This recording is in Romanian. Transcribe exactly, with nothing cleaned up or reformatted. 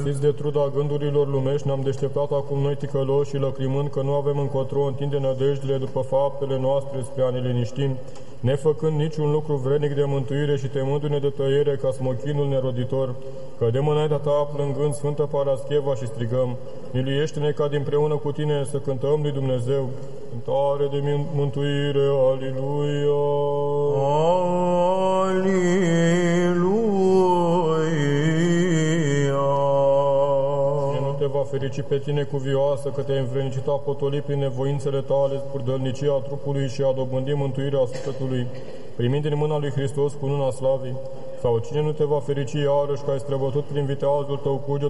Părăsiți de truda gândurilor lumești, ne-am deșteptat acum noi ticăloși și lăcrimând că nu avem încotro, întinde nădejdile după faptele noastre spre a ne liniști, nefăcând niciun lucru vrednic de mântuire și temându-ne de tăiere ca smochinul neroditor, cădem înaintea ta plângând Sfântă Parascheva și strigăm: miluiește-ne ca dinpreună cu tine să cântăm lui Dumnezeu cântare de mântuire, Aliluia! Va ferici pe tine cuvioasă, că te-ai învrednicit a potoli prin nevoințele tale spurdălnicia trupului și a dobândi mântuirea sufletului, primind din mâna lui Hristos cu luna slavii? Sau cine nu te va ferici iarăși că ai străbătut prin viteazul tău cuget